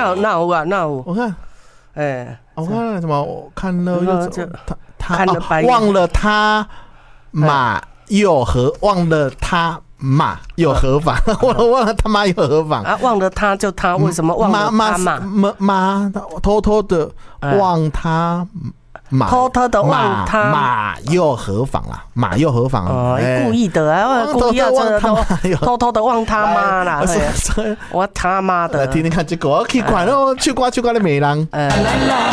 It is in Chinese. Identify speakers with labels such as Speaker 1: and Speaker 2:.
Speaker 1: 那有啊，那有。
Speaker 2: 我看，我看了什么？我看了又他
Speaker 1: 看了白眼
Speaker 2: 忘了他马又忘了他马又何妨？忘了他妈又何妨？
Speaker 1: 啊，忘了他就他，为什么忘了他嘛？
Speaker 2: 妈偷偷的忘他。
Speaker 1: 偷偷的忘他
Speaker 2: 马又何妨啦？马又何妨？
Speaker 1: 故意的啊，故意要偷偷的忘他妈啦！我他妈的！
Speaker 2: 来听听看这个，去管的美人。